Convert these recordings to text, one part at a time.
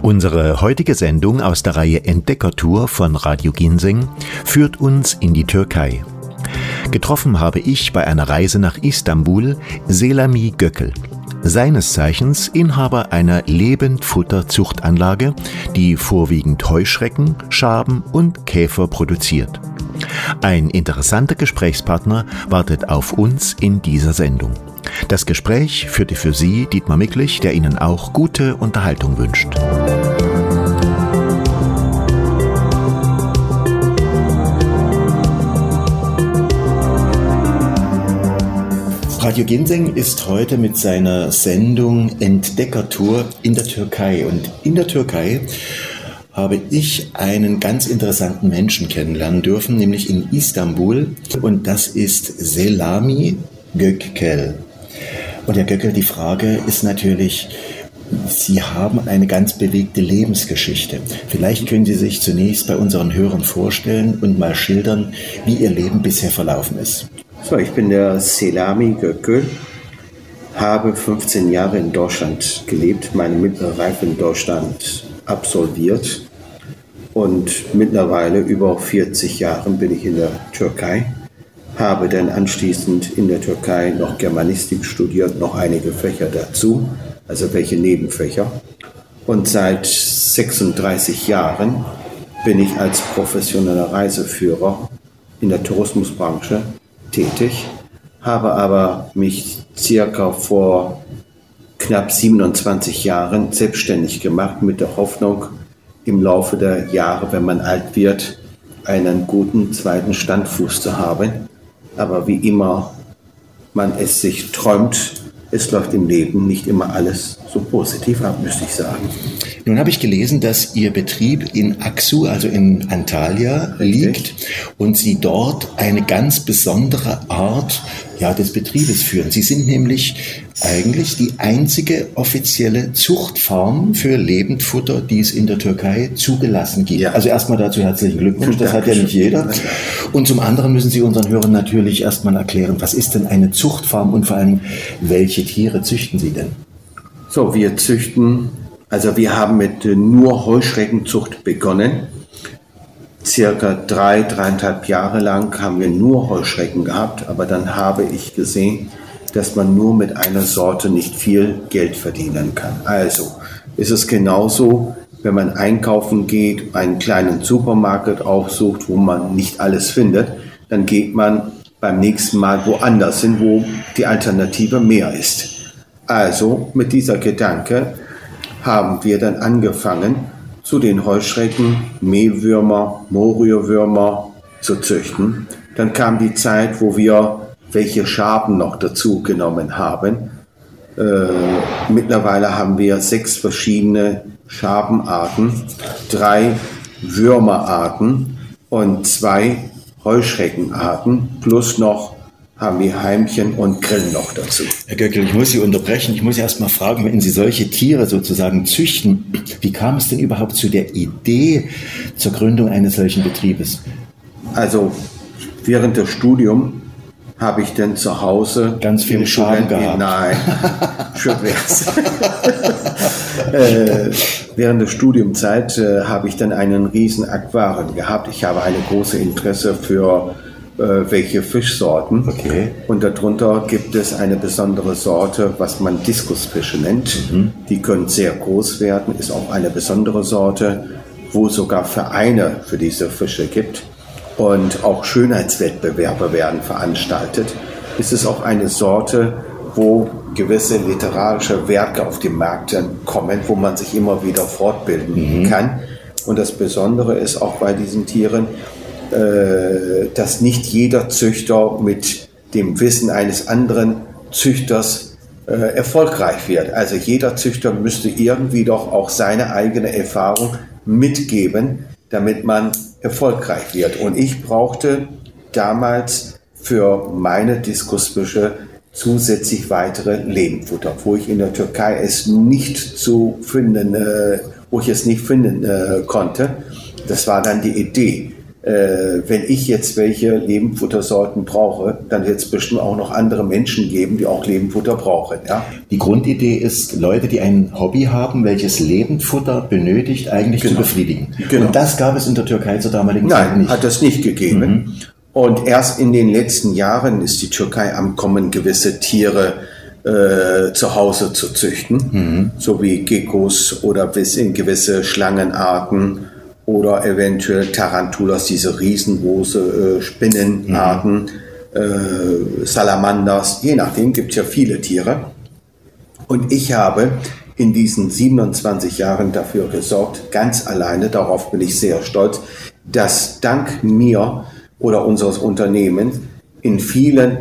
Unsere heutige Sendung aus der Reihe Entdeckertour von Radio Ginseng führt uns in die Türkei. Getroffen habe ich bei einer Reise nach Istanbul Selami Gökel, seines Zeichens Inhaber einer Lebendfutterzuchtanlage, die vorwiegend Heuschrecken, Schaben und Käfer produziert. Ein interessanter Gesprächspartner wartet auf uns in dieser Sendung. Das Gespräch führte für Sie Dietmar Micklich, der Ihnen auch gute Unterhaltung wünscht. Radio Ginseng ist heute mit seiner Sendung Entdeckertour in der Türkei. Und in der Türkei habe ich einen ganz interessanten Menschen kennenlernen dürfen, nämlich in Istanbul. Und das ist Selami Gökel. Und Herr Gökel, die Frage ist natürlich, Sie haben eine ganz bewegte Lebensgeschichte. Vielleicht können Sie sich zunächst bei unseren Hörern vorstellen und mal schildern, wie Ihr Leben bisher verlaufen ist. So, ich bin der Selami Gökel, habe 15 Jahre in Deutschland gelebt, meine mittlere Reife in Deutschland absolviert und mittlerweile über 40 Jahre bin ich in der Türkei. Habe dann anschließend in der Türkei noch Germanistik studiert, noch einige Fächer dazu, also welche Nebenfächer. Und seit 36 Jahren bin ich als professioneller Reiseführer in der Tourismusbranche tätig, habe aber mich circa vor knapp 27 Jahren selbstständig gemacht mit der Hoffnung, im Laufe der Jahre, wenn man alt wird, einen guten zweiten Standfuß zu haben. Aber wie immer man es sich träumt, es läuft im Leben nicht immer alles so positiv ab, müsste ich sagen. Nun habe ich gelesen, dass Ihr Betrieb in Aksu, also in Antalya, liegt und Sie dort eine ganz besondere Art des Betriebes führen. Sie sind nämlich eigentlich die einzige offizielle Zuchtfarm für Lebendfutter, die es in der Türkei zugelassen gibt. Ja. Also erstmal dazu herzlichen Glückwunsch, das hat ja nicht jeder. Und zum anderen müssen Sie unseren Hörern natürlich erstmal erklären, was ist denn eine Zuchtfarm und vor allem, welche Tiere züchten Sie denn? So, wir züchten, also wir haben mit nur Heuschreckenzucht begonnen. Circa 3,5 Jahre lang haben wir nur Heuschrecken gehabt, aber dann habe ich gesehen, dass man nur mit einer Sorte nicht viel Geld verdienen kann. Also ist es genauso, wenn man einkaufen geht, einen kleinen Supermarkt aufsucht, wo man nicht alles findet, dann geht man beim nächsten Mal woanders hin, wo die Alternative mehr ist. Also mit dieser Gedanke haben wir dann angefangen, zu den Heuschrecken Mehlwürmer, Mohrrührwürmer zu züchten. Dann kam die Zeit, wo wir welche Schaben noch dazu genommen haben. Mittlerweile haben wir 6 verschiedene Schabenarten, 3 Würmerarten und 2 Heuschreckenarten, plus noch haben wir Heimchen und Grillen noch dazu. Herr Gökel, ich muss Sie unterbrechen. Ich muss Sie erst mal fragen, wenn Sie solche Tiere sozusagen züchten, wie kam es denn überhaupt zu der Idee zur Gründung eines solchen Betriebes? Also während des Studiums habe ich dann zu Hause ganz viele Schaben gehabt. Nein, schön wär's. Während der Studiumzeit habe ich dann einen riesen Aquarium gehabt. Ich habe eine große Interesse für welche Fischsorten. Okay. Und darunter gibt es eine besondere Sorte, was man Diskusfische nennt. Die können sehr groß werden, ist auch eine besondere Sorte, wo sogar Vereine für diese Fische gibt. Und auch Schönheitswettbewerbe werden veranstaltet. Es ist auch eine Sorte, wo gewisse literarische Werke auf den Markt kommen, wo man sich immer wieder fortbilden kann. Und das Besondere ist auch bei diesen Tieren, dass nicht jeder Züchter mit dem Wissen eines anderen Züchters erfolgreich wird. Also jeder Züchter müsste irgendwie doch auch seine eigene Erfahrung mitgeben, damit man erfolgreich wird. Und ich brauchte damals für meine Diskusfische zusätzlich weitere Lebendfutter, wo ich in der Türkei es nicht finden konnte. Das war dann die Idee, wenn ich jetzt welche Lebendfuttersorten brauche, dann wird es bestimmt auch noch andere Menschen geben, die auch Lebendfutter brauchen. Ja? Die Grundidee ist, Leute, die ein Hobby haben, welches Lebendfutter benötigt, eigentlich zu befriedigen. Genau. Und das gab es in der Türkei zur damaligen Zeit nicht. Nein, hat es nicht gegeben. Und erst in den letzten Jahren ist die Türkei am Kommen, gewisse Tiere zu Hause zu züchten, so wie Geckos oder gewisse Schlangenarten oder eventuell Tarantulas, diese riesengroße Spinnenarten, Salamanders, je nachdem, gibt es ja viele Tiere. Und ich habe in diesen 27 Jahren dafür gesorgt, ganz alleine, darauf bin ich sehr stolz, dass dank mir oder unseres Unternehmens in vielen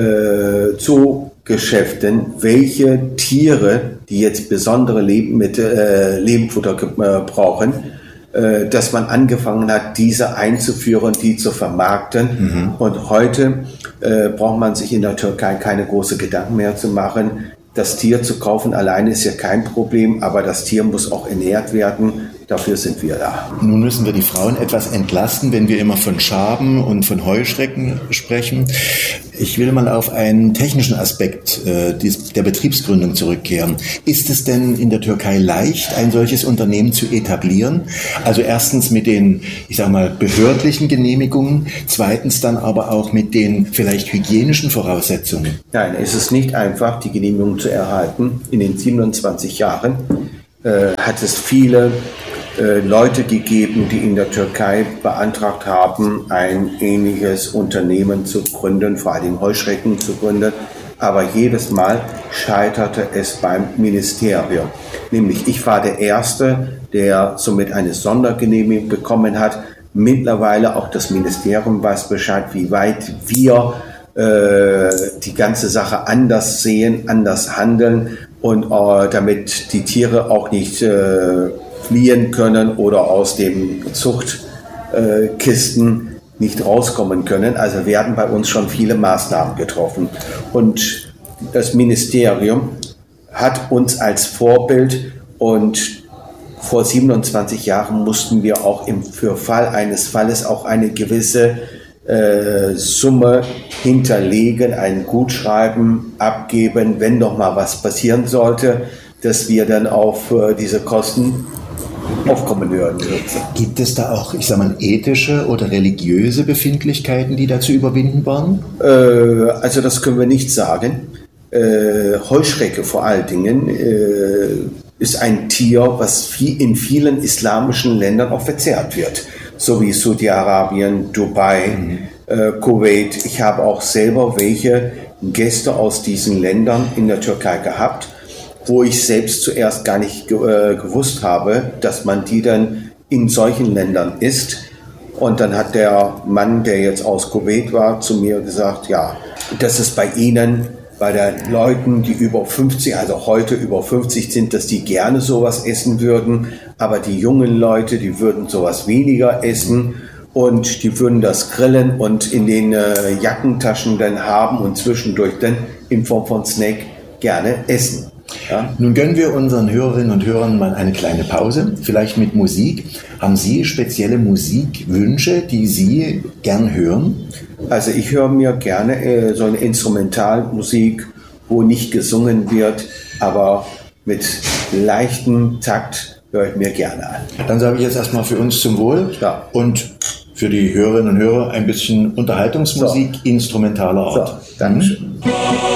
Zoogeschäften, welche Tiere, die jetzt besondere Lebendfutter brauchen, dass man angefangen hat, diese einzuführen, die zu vermarkten. Und heute braucht man sich in der Türkei keine großen Gedanken mehr zu machen. Das Tier zu kaufen alleine ist ja kein Problem, aber das Tier muss auch ernährt werden. Dafür sind wir da. Nun müssen wir die Frauen etwas entlasten, wenn wir immer von Schaben und von Heuschrecken sprechen. Ich will mal auf einen technischen Aspekt der Betriebsgründung zurückkehren. Ist es denn in der Türkei leicht, ein solches Unternehmen zu etablieren? Also erstens mit den, ich sag mal, behördlichen Genehmigungen, zweitens dann aber auch mit den vielleicht hygienischen Voraussetzungen. Nein, es ist nicht einfach, die Genehmigung zu erhalten. In den 27 Jahren hat es viele Leute gegeben, die in der Türkei beantragt haben, ein ähnliches Unternehmen zu gründen, vor allem Heuschrecken zu gründen. Aber jedes Mal scheiterte es beim Ministerium. Nämlich ich war der Erste, der somit eine Sondergenehmigung bekommen hat. Mittlerweile auch das Ministerium weiß Bescheid, wie weit wir die ganze Sache anders sehen, anders handeln und damit die Tiere auch nicht fliehen können oder aus den Zuchtkisten nicht rauskommen können. Also werden bei uns schon viele Maßnahmen getroffen. Und das Ministerium hat uns als Vorbild, und vor 27 Jahren mussten wir auch für Fall eines Falles auch eine gewisse Summe hinterlegen, ein Gutschreiben abgeben, wenn noch mal was passieren sollte, dass wir dann auf diese Kosten aufkommen würden. Gibt es da auch, ich sag mal, ethische oder religiöse Befindlichkeiten, die da zu überwinden waren? Also das können wir nicht sagen. Heuschrecke vor allen Dingen ist ein Tier, was in vielen islamischen Ländern auch verzehrt wird. So wie Saudi-Arabien, Dubai, Kuwait. Ich habe auch selber welche Gäste aus diesen Ländern in der Türkei gehabt, wo ich selbst zuerst gar nicht gewusst habe, dass man die dann in solchen Ländern isst. Und dann hat der Mann, der jetzt aus Kuwait war, zu mir gesagt, ja, das ist bei Ihnen, bei den Leuten, die über 50, also heute über 50 sind, dass die gerne sowas essen würden, aber die jungen Leute, die würden sowas weniger essen und die würden das grillen und in den Jackentaschen dann haben und zwischendurch dann in Form von Snack gerne essen. Ja? Nun gönnen wir unseren Hörerinnen und Hörern mal eine kleine Pause, vielleicht mit Musik. Haben Sie spezielle Musikwünsche, die Sie gern hören? Also ich höre mir gerne so eine Instrumentalmusik, wo nicht gesungen wird, aber mit leichtem Takt höre ich mir gerne an. Dann sage ich jetzt erstmal für uns zum Wohl und für die Hörerinnen und Hörer ein bisschen Unterhaltungsmusik instrumentaler Art. Dankeschön.